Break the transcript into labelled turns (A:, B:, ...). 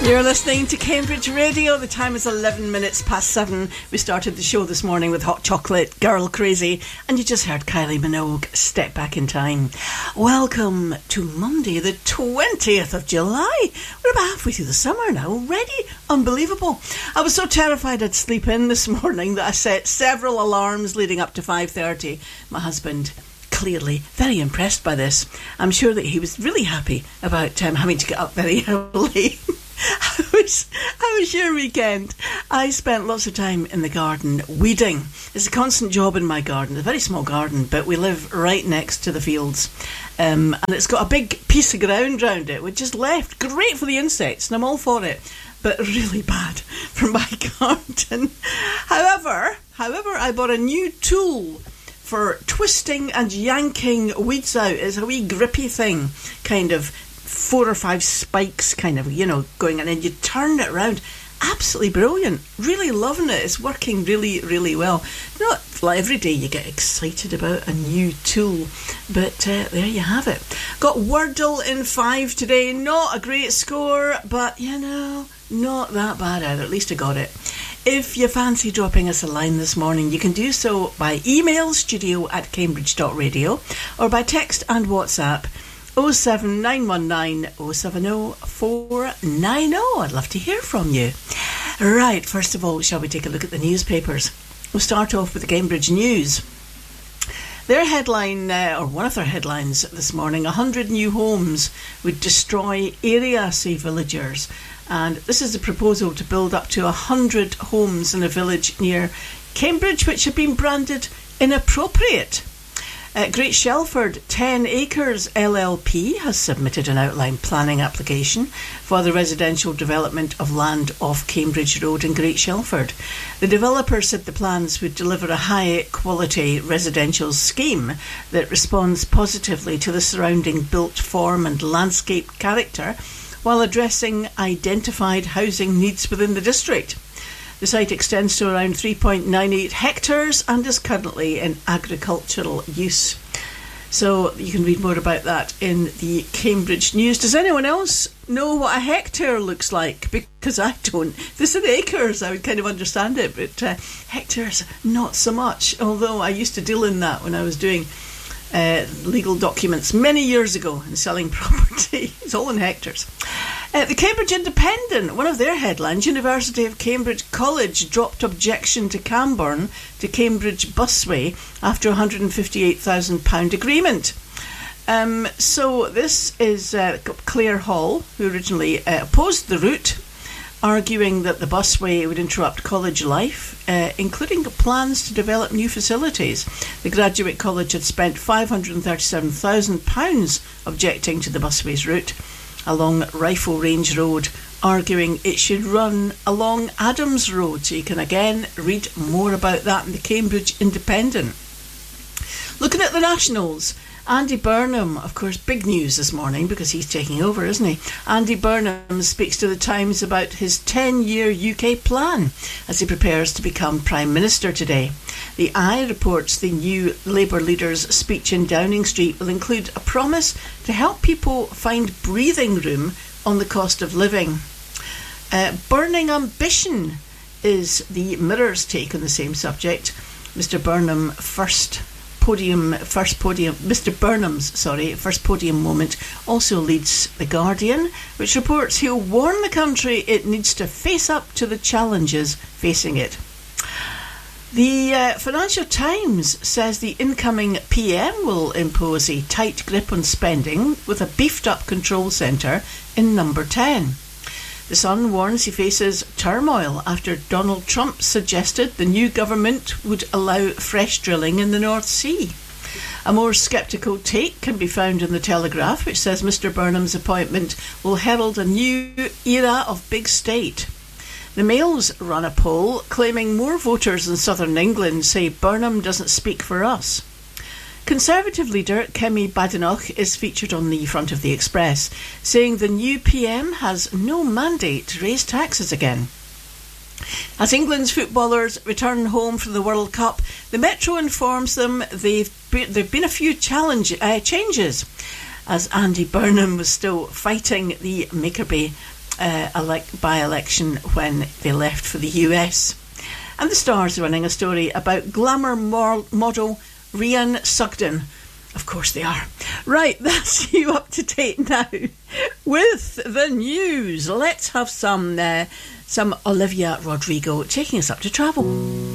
A: You're listening to Cambridge Radio. The time is 11 minutes past 7. We started the show this morning with Hot Chocolate, Girl Crazy, and you just heard Kylie Minogue, Step Back in Time. Welcome to Monday, the 20th of July. We're about halfway through the summer now already. Unbelievable. I was so terrified I'd sleep in this morning that I set several alarms leading up to 5:30. My husband, clearly very impressed by this. I'm sure that he was really happy about having to get up very early. How was your weekend? I spent lots of time in the garden weeding. It's a constant job in my garden. It's a very small garden, but we live right next to the fields. And it's got a big piece of ground around it, which is left. Great for the insects, and I'm all for it, but really bad for my garden. However, I bought a new tool for twisting and yanking weeds out. It's a wee grippy thing, kind of 4 or 5 spikes kind of, going, and then you turn it around. Absolutely brilliant. Really loving it. It's working really, really well. Not like every day you get excited about a new tool, but there you have it. Got Wordle in 5 today. Not a great score, but not that bad either. At least I got it. If you fancy dropping us a line this morning, you can do so by email, studio@cambridge.radio, or by text and WhatsApp 07919 070 490. I'd love to hear from you. Right, first of all, shall we take a look at the newspapers? We'll start off with the Cambridge News. Their headline, or one of their headlines this morning, 100 new homes would destroy area, say villagers. And this is a proposal to build up to 100 homes in a village near Cambridge, which have been branded inappropriate. Great Shelford 10 Acres LLP has submitted an outline planning application for the residential development of land off Cambridge Road in Great Shelford. The developer said the plans would deliver a high quality residential scheme that responds positively to the surrounding built form and landscape character while addressing identified housing needs within the district. The site extends to around 3.98 hectares and is currently in agricultural use. So you can read more about that in the Cambridge News. Does anyone else know what a hectare looks like? Because I don't. If this is acres, I would kind of understand it, but hectares, not so much. Although I used to deal in that when I was doing legal documents many years ago and selling property. It's all in hectares. The Cambridge Independent, one of their headlines, University of Cambridge College dropped objection to Camborne to Cambridge busway after £158,000 agreement. So this is Claire Hall, who originally opposed the route, arguing that the busway would interrupt college life, including plans to develop new facilities. The Graduate College had spent £537,000 objecting to the busway's route along Rifle Range Road, arguing it should run along Adams Road. So you can again read more about that in the Cambridge Independent. Looking at the Nationals, Andy Burnham, of course, big news this morning because he's taking over, isn't he? Andy Burnham speaks to the Times about his 10-year UK plan as he prepares to become Prime Minister today. The Eye reports the new Labour leader's speech in Downing Street will include a promise to help people find breathing room on the cost of living. Burning ambition is the Mirror's take on the same subject. Mr. Burnham's first podium moment also leads The Guardian, which reports he'll warn the country it needs to face up to the challenges facing it. The Financial Times says the incoming PM will impose a tight grip on spending with a beefed up control centre in Number 10. The Sun warns he faces turmoil after Donald Trump suggested the new government would allow fresh drilling in the North Sea. A more sceptical take can be found in the Telegraph, which says Mr. Burnham's appointment will herald a new era of big state. The Mail's run a poll claiming more voters in southern England say Burnham doesn't speak for us. Conservative leader Kemi Badenoch is featured on the front of the Express, saying the new PM has no mandate to raise taxes again. As England's footballers return home from the World Cup, the Metro informs them there've been a few changes, as Andy Burnham was still fighting the Makerby by-election when they left for the US. And the Star's running a story about glamour model Rhian Sugden. Of course they are. Right, that's you up to date now with the news. Let's have some Olivia Rodrigo taking us up to travel.